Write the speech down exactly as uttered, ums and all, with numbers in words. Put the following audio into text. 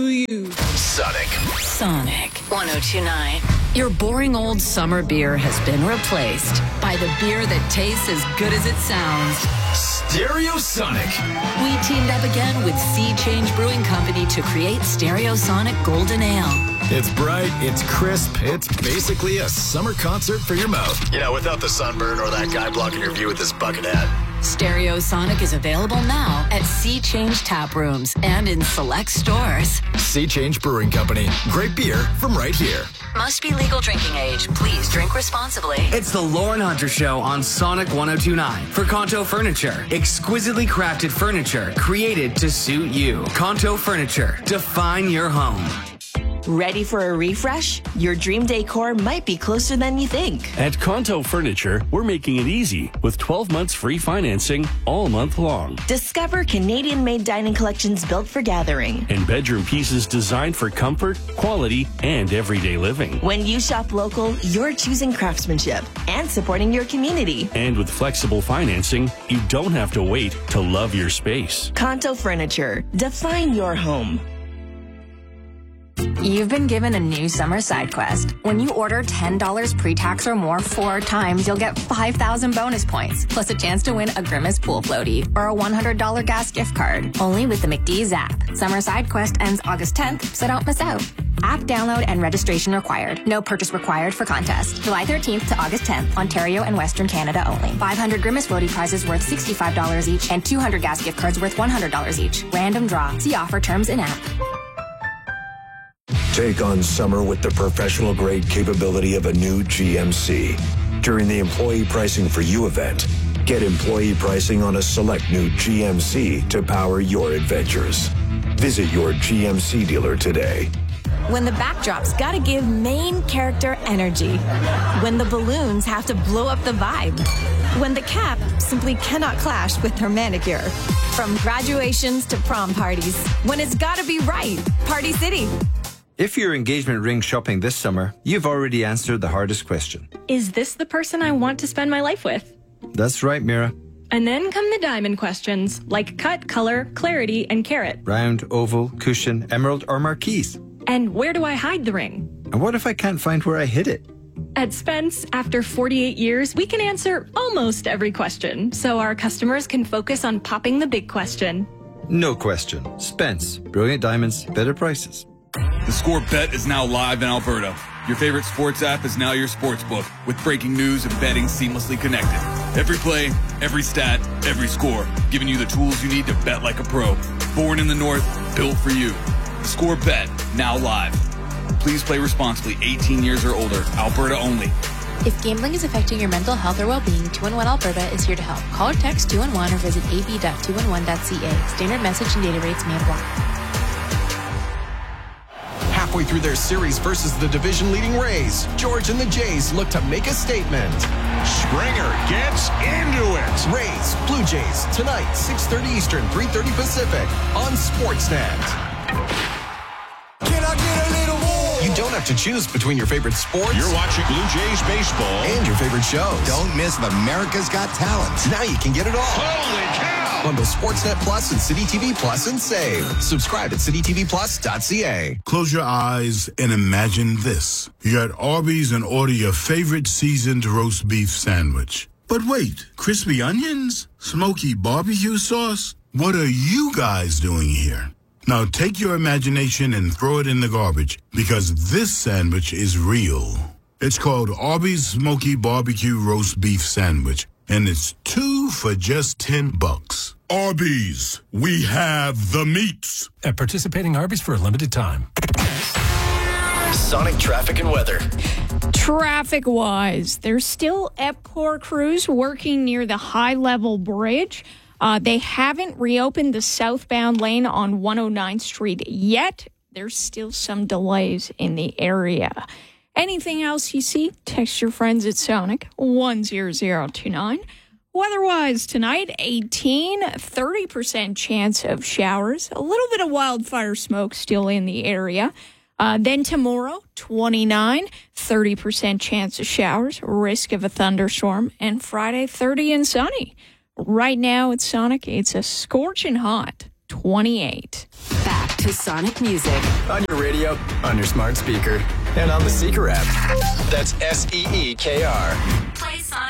you. Sonic. Sonic one oh two point nine. Your boring old summer beer has been replaced by the beer that tastes as good as it sounds. Stereosonic. We teamed up again with Sea Change Brewing Company to create Stereosonic Golden Ale. It's bright, it's crisp, it's basically a summer concert for your mouth. You know, without the sunburn or that guy blocking your view with his bucket hat. Stereosonic is available now at Sea Change Tap Rooms and in select stores. Sea Change Brewing Company. Great beer from right here. Must be legal drinking age. Please drink responsibly. It's the Lauren Hunter Show on Sonic one oh two point nine. For Kanto Furniture. Exquisitely crafted furniture created to suit you. Kanto Furniture. Define your home. Ready for a refresh? Your dream decor might be closer than you think. At Kanto Furniture, we're making it easy with twelve months free financing all month long. Discover Canadian-made dining collections built for gathering. And bedroom pieces designed for comfort, quality, and everyday living. When you shop local, you're choosing craftsmanship and supporting your community. And with flexible financing, you don't have to wait to love your space. Kanto Furniture. Define your home. You've been given a new summer side quest. When you order ten dollars pre-tax or more four times, you'll get five thousand bonus points, plus a chance to win a Grimace pool floaty or a one hundred dollars gas gift card. Only with the McDee's app. Summer side quest ends August tenth, so don't miss out. App download and registration required. No purchase required for contest. July thirteenth to August tenth, Ontario and Western Canada only. five hundred Grimace floaty prizes worth sixty-five dollars each and two hundred gas gift cards worth one hundred dollars each. Random draw. See offer terms in app. Take on summer with the professional-grade capability of a new G M C. During the Employee Pricing for You event, get employee pricing on a select new G M C to power your adventures. Visit your G M C dealer today. When the backdrop's gotta give main character energy. When the balloons have to blow up the vibe. When the cap simply cannot clash with her manicure. From graduations to prom parties. When it's gotta be right. Party City. If you're engagement ring shopping this summer, you've already answered the hardest question. Is this the person I want to spend my life with? That's right, Mira. And then come the diamond questions, like cut, color, clarity, and carat. Round, oval, cushion, emerald, or marquise. And where do I hide the ring? And what if I can't find where I hid it? At Spence, after forty-eight years, we can answer almost every question, so our customers can focus on popping the big question. No question. Spence. Brilliant diamonds, better prices. The Score Bet is now live in Alberta. Your favorite sports app is now your sports book, with breaking news and betting seamlessly connected. Every play, every stat, every score, giving you the tools you need to bet like a pro. Born in the North, built for you. The Score Bet, now live. Please play responsibly, eighteen years or older, Alberta only. If gambling is affecting your mental health or well-being, two one one Alberta is here to help. Call or text two one one or visit a b dot two one one dot c a. Standard message and data rates may apply. Halfway through their series versus the division-leading Rays, George and the Jays look to make a statement. Springer gets into it. Rays, Blue Jays, tonight, six thirty Eastern, three thirty Pacific, on Sportsnet. Can I get a little more? You don't have to choose between your favorite sports. You're watching Blue Jays baseball. And your favorite shows. Don't miss America's Got Talent. Now you can get it all. Holy cow! Bundle Sportsnet Plus and City T V Plus and save. Subscribe at city t v plus dot c a. Close your eyes and imagine this. You're at Arby's and order your favorite seasoned roast beef sandwich. But wait, crispy onions? Smoky barbecue sauce? What are you guys doing here? Now take your imagination and throw it in the garbage, because this sandwich is real. It's called Arby's Smoky Barbecue Roast Beef Sandwich, and it's two for just ten bucks. Arby's, we have the meats. At participating Arby's for a limited time. Sonic traffic and weather. Traffic-wise, there's still EPCOR crews working near the high-level bridge. Uh, they haven't reopened the southbound lane on one oh ninth Street yet. There's still some delays in the area. Anything else you see, text your friends at Sonic one zero zero two nine. Weather-wise tonight, eighteen, thirty percent chance of showers. A little bit of wildfire smoke still in the area. Uh, then tomorrow, twenty-nine, thirty percent chance of showers, risk of a thunderstorm. And Friday, thirty and sunny. Right now at Sonic, it's a scorching hot twenty-eight. Fact. to Sonic Music. On your radio, on your smart speaker, and on the Seeker app. That's S E E K R. Play Sonic